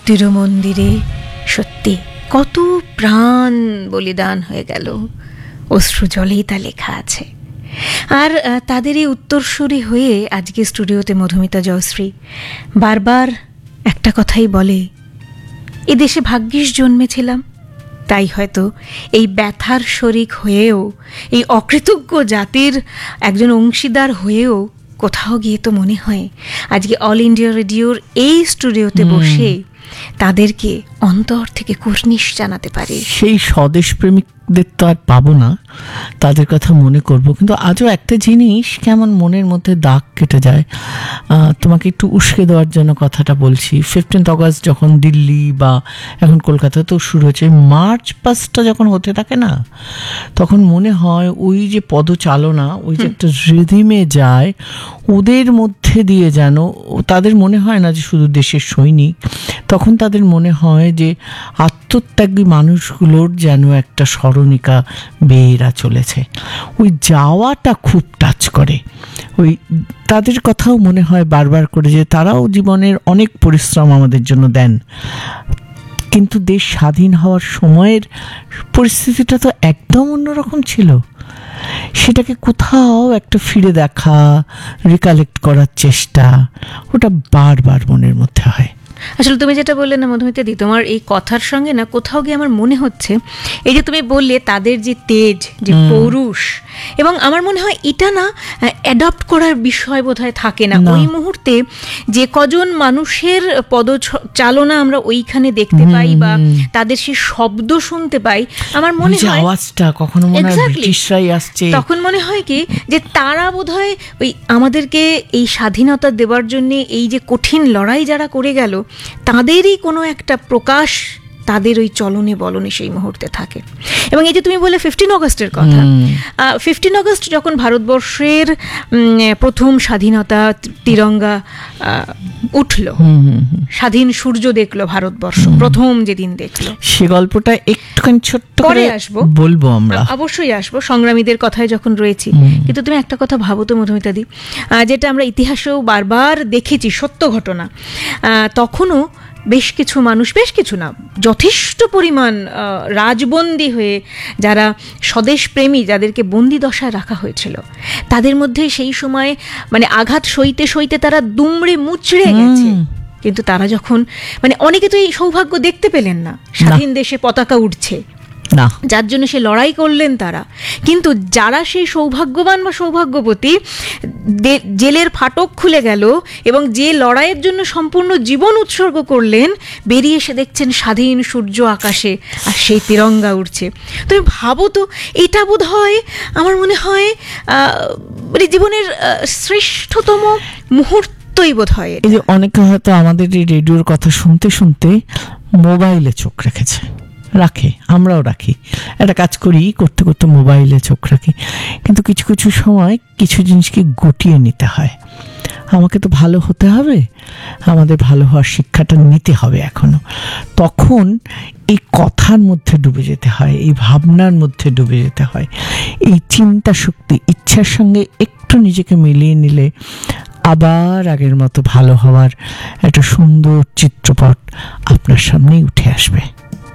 তিরুমন্দিরে সত্যি কত প্রাণ বলিদান হয়ে গেল, অশ্রু জলেই তা লেখা আছে। আর তাদের এই উত্তরসূরি হয়ে আজকে স্টুডিওতে মধুমিতা জয়শ্রী বারবার একটা কথাই বলে, এ দেশে ভাগ্যিস জন্মেছিলাম, তাই হয়তো এই ব্যথার শরিক হয়েও, এই অকৃতজ্ঞ জাতির একজন অংশীদার হয়েও কোথাও গিয়ে তো মনে হয় আজকে অল ইন্ডিয়া রেডিওর এই স্টুডিওতে বসে তাদেরকে অন্তর থেকে কুর্নিশ জানাতে পারে। সেই স্বদেশ প্রেমিকদের তো আর পাবো না, তাদের কথা মনে করব, কিন্তু আজও একটা জিনিস কেমন মনের মধ্যে দাগ কেটে যায়। তোমাকে একটু উস্কে দেওয়ার জন্য কথাটা বলছি। 15 অগস্ট যখন দিল্লি বা এখন কলকাতাতেও শুরু হয়েছে, মার্চ পাস্টটা যখন হতে থাকে না, তখন মনে হয় ওই যে পদচালনা, ওই যে একটা রিদিমে যায়, ওদের মধ্যে দিয়ে যেন তাদের মনে হয় না যে শুধু দেশের সৈনিক, তখন তাদের মনে হয় যে আত্মত্যাগী মানুষগুলোর যেন একটা স্মরণিকা বেয়েরা চলেছে। ওই যাওয়াটা খুব টাচ করে। ওই তাদের কথাও মনে হয় বারবার করে যে তারাও জীবনের অনেক পরিশ্রম আমাদের জন্য দেন, কিন্তু দেশ স্বাধীন হওয়ার সময়ের পরিস্থিতিটা তো একদম অন্যরকম ছিল। সেটাকে কোথাও একটা ফিরে দেখা, রিকালেক্ট করার চেষ্টা, ওটা বারবার মনের মধ্যে হয়। আসলে তুমি যেটা বললে না মধুমিতা দি, তোমার এই কথার সঙ্গে না কোথাও গিয়ে আমার মনে হচ্ছে এই যে তুমি বললে তাদের যে তেজ, যে পৌরুষ, এবং আমার মনে হয় এটা না অ্যাডপ্ট করার বিষয় বোধহয় থাকে না। ওই মুহূর্তে যে কজন মানুষের পদচালনা আমরা ওইখানে দেখতে পাই বা তাদের সেই শব্দ শুনতে পাই, আমার মনে হয় আওয়াজটা কখনো মনে হয় ব্রিটিশরাই আসছে, তখন মনে হয় কি যে তারা বোধহয় ওই আমাদেরকে এই স্বাধীনতা দেওয়ার জন্য এই যে কঠিন লড়াই যারা করে গেল, তাদেরই কোনো একটা প্রকাশ তাদের ওই চলনে বলনে সেই মুহূর্তে থাকে। এবং এই যে তুমি বলে 15 অগস্টের কথা, 15 অগস্ট যখন ভারতবর্ষের প্রথম স্বাধীনতা তিরঙ্গা উঠল, স্বাধীন সূর্য দেখলো ভারতবর্ষ প্রথম যেদিন দেখলো, সে গল্পটা একটুখানি ছোট্ট করে আসবো, বলবো আমরা, অবশ্যই আসবো, সংগ্রামীদের কথায় যখন রয়েছি। কিন্তু তুমি একটা কথা ভাবো তো মধুমিতা দি, যেটা আমরা ইতিহাসেও বারবার দেখেছি, সত্য ঘটনা, তখনও বেশ কিছু মানুষ, বেশ কিছু না, যথেষ্ট পরিমাণ রাজবন্দী হয়ে যারা স্বদেশ প্রেমী, যাদেরকে বন্দি দশায় রাখা হয়েছিল, তাদের মধ্যে সেই সময় মানে আঘাত সইতে সইতে তারা দুমড়ে মুচড়ে গেছে। কিন্তু তারা যখন মানে অনেকে তো এই সৌভাগ্য দেখতে পেলেন না, স্বাধীন দেশে পতাকা উঠছে, যার জন্য সে লড়াই করলেন তারা। কিন্তু যারা সেই সৌভাগ্যবান বা সৌভাগ্যবতী, জেলের ফাটক খুলে গেল এবং যে লড়াইয়ের জন্য সম্পূর্ণ জীবন উৎসর্গ করলেন, বেরিয়ে এসে দেখছেন স্বাধীন সূর্য আকাশে আর সেই তিরঙ্গা উঠছে। তুমি ভাবো তো, এটা বোধ হয় আমার মনে হয় মানে জীবনের শ্রেষ্ঠতম মুহূর্তই বোধ হয়। এই যে অনেকে হয়তো আমাদের এই রেডিওর কথা শুনতে শুনতে মোবাইলে চোখ রাখে, আমরাও রাখি, একটা কাজ করি, করতে করতে মোবাইলে চোখ রাখি, কিন্তু কিছু কিছু সময় কিছু জিনিসকে গুটিয়ে নিতে হয়। আমাকে তো ভালো হতে হবে, আমাদের ভালো হওয়ার শিক্ষাটা নিতে হবে এখনো, তখন এই কথার মধ্যে ডুবে যেতে হয়, এই ভাবনার মধ্যে ডুবে যেতে হয়। এই চিন্তা শক্তি, ইচ্ছার সঙ্গে একটু নিজেকে মিলিয়ে নিলে আবার আগের মতো ভালো হওয়ার একটা সুন্দর চিত্রপট আপনার সামনেই উঠে আসবে।